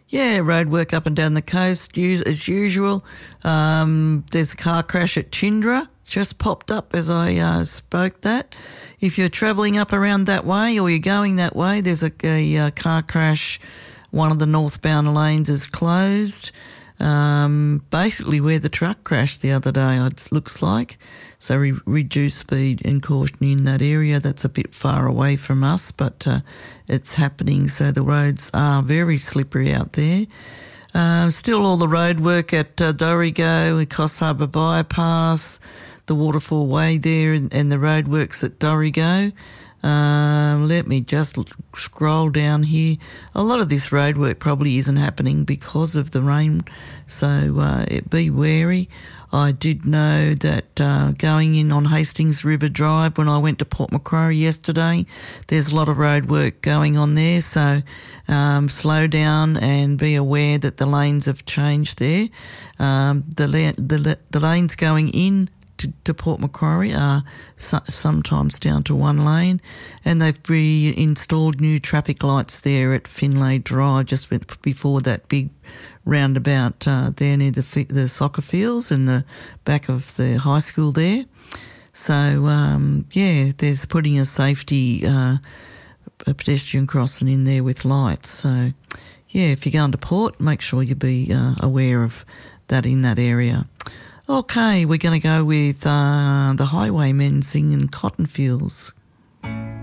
Yeah, road work up and down the coast as usual. There's a car crash at Chindra, just popped up as I spoke that. If you're travelling up around that way or you're going that way, there's a car crash. One of the northbound lanes is closed, basically where the truck crashed the other day, it looks like. So reduce speed and caution in that area. That's a bit far away from us, but it's happening. So the roads are very slippery out there. Still all the road work at Dorrigo and Coffs Harbour Bypass, the Waterfall Way there and the road works at Dorrigo. Let me just scroll down here. A lot of this road work probably isn't happening because of the rain, so be wary. I did know that going in on Hastings River Drive when I went to Port Macquarie yesterday, there's a lot of road work going on there, so slow down and be aware that the lanes have changed there. The lanes going in to Port Macquarie are sometimes down to one lane, and they've installed new traffic lights there at Finlay Drive just before that big roundabout there near the soccer fields and the back of the high school there. So, there's putting a safety a pedestrian crossing in there with lights. So, if you're going to Port, make sure you be aware of that in that area. Okay, we're going to go with the Highwaymen singing Cotton Fields.